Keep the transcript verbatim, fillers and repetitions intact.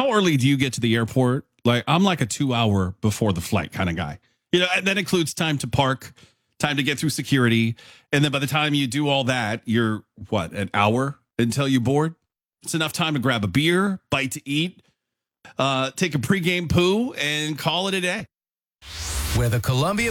how early do you get to the airport? Like, I'm like a two hour before the flight kind of guy. You know, and that includes time to park, time to get through security. And then by the time you do all that, you're what, an hour until you board? It's enough time to grab a beer, bite to eat, uh, take a pregame poo, and call it a day. Where the Columbia